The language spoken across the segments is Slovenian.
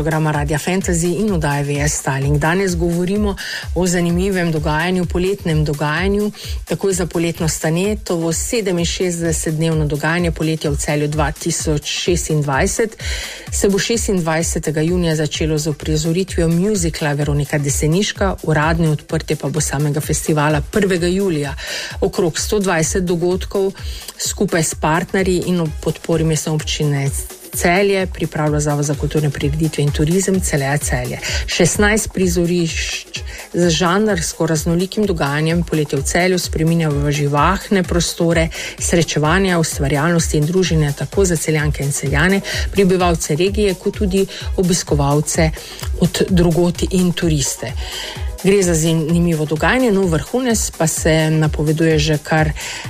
programa Radia Fantasy in oddaje VS Styling. Danes govorimo o zanimivem dogajanju, poletnem dogajanju, takoj za poletno Stanetovo 67-dnevno dogajanje poletja v Celju 2026. Se bo 26. junija začelo z uprizoritvijo muzikla Veronika Deseniška, uradno odprtje pa bo samega festivala 1. julija. Okrog 120 dogodkov skupaj s partnerji in ob podpori mestne občine Celje pripravlja Zavod za kulturne prireditve in turizem Celje. 16 prizorišč z žanrsko raznolikim dogajanjem poletje v Celju spreminja v živahne prostore, srečevanja, ustvarjalnosti in druženja tako za Celjanke in Celjane, prebivalce regije, kot tudi obiskovalce od drugod in turiste. Gre za zanimivo dogajanje, nov vrhunec pa se napoveduje že kar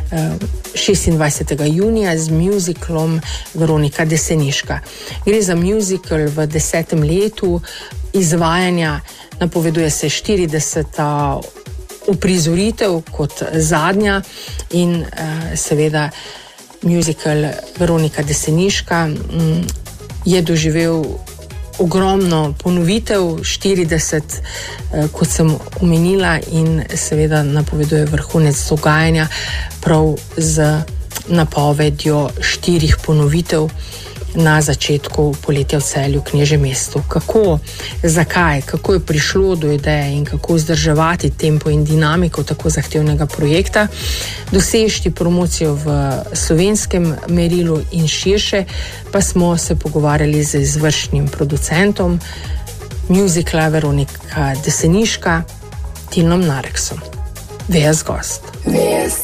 26. junija z muziklom Veronika Deseniška. Gre za muzikl v 10. letu izvajanja, napoveduje se 40. uprizoritev kot zadnja in seveda muzikl Veronika Deseniška je doživel ogromno ponovitev, 40, kot sem omenila, in seveda napoveduje vrhunec dogajanja prav z napovedjo 4 ponovitev na začetku poletja v Celju, Knežjem mestu. Kako, zakaj, kako je prišlo do ideje in kako vzdrževati tempo in dinamiko tako zahtevnega projekta, dosežti promocijo v slovenskem merilu in širše, pa smo se pogovarjali z izvršnim producentom muzikla Veronika Deseniška, Tilnom Nareksom. VS gost.